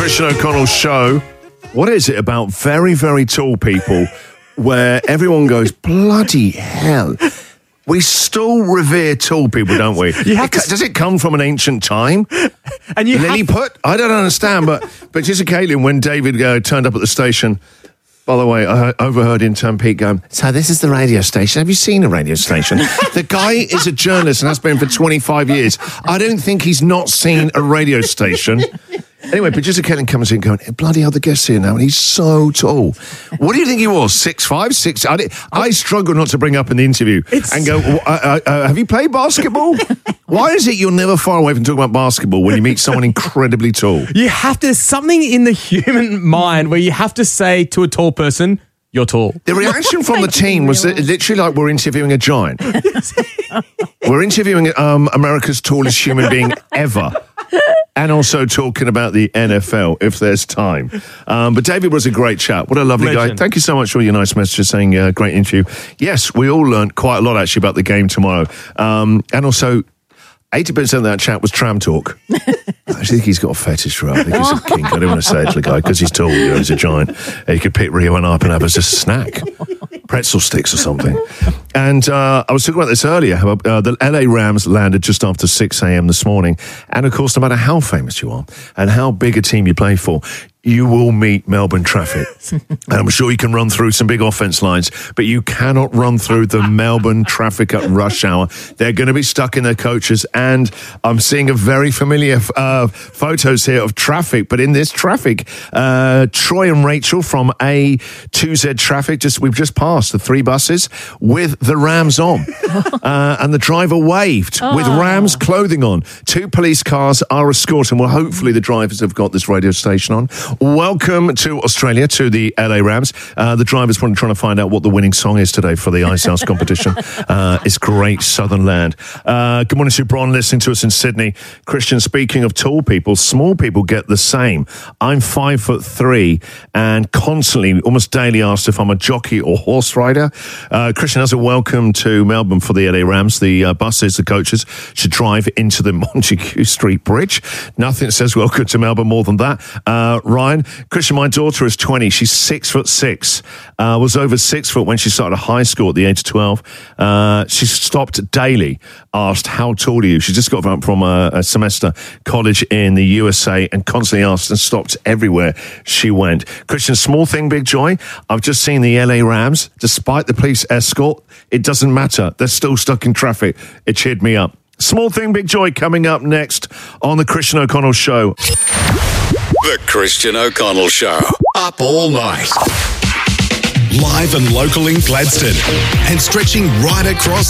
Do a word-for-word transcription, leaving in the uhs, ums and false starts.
Christian O'Connell show. What is it about very, very tall people where everyone goes, bloody hell? We still revere tall people, don't we? You have it, to... Does it come from an ancient time? And you Lilliput? have... I don't understand, but but just Caitlin, when David uh, turned up at the station, by the way, I overheard intern Pete going, so this is the radio station. Have you seen a radio station? The guy is a journalist and has been for twenty-five years. I don't think he's not seen a radio station. Anyway, producer Kellen comes in going, bloody hell, the guest's here now, and he's so tall. What do you think he was? Six five, six? I, I struggle not to bring up in the interview it's... and go, uh, uh, uh, have you played basketball? Why is it you're never far away from talking about basketball when you meet someone incredibly tall? You have to, there's something in the human mind where you have to say to a tall person, you're tall. The reaction from the team was that literally like we're interviewing a giant. We're interviewing um, America's tallest human being ever. And also talking about the N F L, if there's time. Um, but David was a great chat. What a lovely Legend. guy. Thank you so much for your nice messages saying uh, great interview. Yes, we all learned quite a lot, actually, about the game tomorrow. Um, and also, eighty percent of that chat was tram talk. I actually think he's got a fetish for it. I think he's a kink. I don't want to say it to the guy because he's tall, you know, he's a giant. He could pick Rio one up and have as a snack. Pretzel sticks or something. And uh, I was talking about this earlier. How, uh, the L A Rams landed just after six a.m. this morning. And of course, no matter how famous you are and how big a team you play for, you will meet Melbourne traffic. And I'm sure you can run through some big offense lines, but you cannot run through the Melbourne traffic at rush hour. They're going to be stuck in their coaches. And I'm seeing a very familiar uh, photos here of traffic. But in this traffic, uh, Troy and Rachel from A two Z Traffic, just we've just passed the three buses with the Rams on. Uh, and the driver waved oh. with Rams clothing on. Two police cars are escorting. Well, hopefully the drivers have got this radio station on. Welcome to Australia, to the L A Rams. Uh, the drivers probably trying to find out what the winning song is today for the Ice House competition. Uh, it's Great Southern Land. Uh, good morning to Bron, listening to us in Sydney. Christian, speaking of tall people, small people get the same. I'm five foot three and constantly, almost daily asked if I'm a jockey or horse rider. Uh, Christian, as a welcome to Melbourne for the L A Rams, the uh, buses, the coaches should drive into the Montague Street Bridge. Nothing says welcome to Melbourne more than that. Uh, Ryan, Christian, my daughter is twenty. She's six foot six. Uh, was over six foot when she started high school at the age of twelve. Uh, she stopped daily, asked, how tall are you? She just got back from a, a semester college in the U S A and constantly asked and stopped everywhere she went. Christian, small thing, big joy. I've just seen the L A Rams. Despite the police escort, it doesn't matter. They're still stuck in traffic. It cheered me up. Small thing, big joy coming up next on the Christian O'Connell Show. The Christian O'Connell Show. Up all night. Live and local in Gladstone and stretching right across